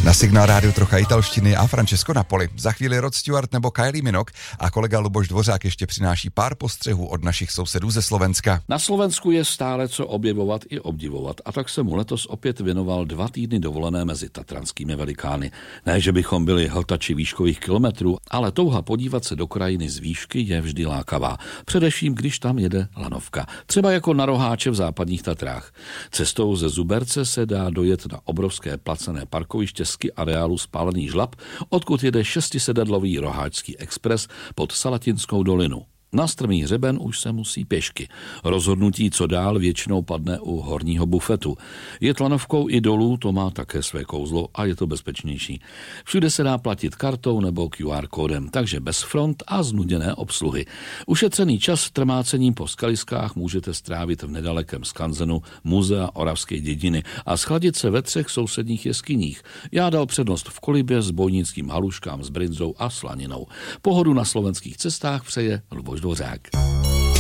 Na Signál rádiu trocha italštiny a Francesco Napoli. Za chvíli Rod Stewart nebo Kylie Minogue a kolega Luboš Dvořák ještě přináší pár postřehů od našich sousedů ze Slovenska. Na Slovensku je stále co objevovat i obdivovat, a tak se mu letos opět věnoval 2 týdny dovolené mezi tatranskými velikány. Ne, že bychom byli hltači výškových kilometrů, ale touha podívat se do krajiny z výšky je vždy lákavá. Především, když tam jede lanovka. Třeba jako na Roháče v západních Tatrách. Cestou ze Zuberce se dá dojet na obrovské placené parkoviště ski areálu Spálený žlab, odkud jede 6sedadlový roháčský expres pod Salatinskou dolinu. Na strmý hřeben už se musí pěšky. Rozhodnutí, co dál, většinou padne u horního bufetu. Jet lanovkou i dolů, to má také své kouzlo a je to bezpečnější. Všude se dá platit kartou nebo QR kódem, takže bez front a znuděné obsluhy. Ušetřený čas trmácením po skaliskách můžete strávit v nedalekém skanzenu Muzea Oravské dědiny a schladit se ve 3 sousedních jeskyních. Já dal přednost v Kolibě s bojnickým haluškám s brinzou a slaninou. Pohodu na slovenských cestách přeje Luboš Dvořák.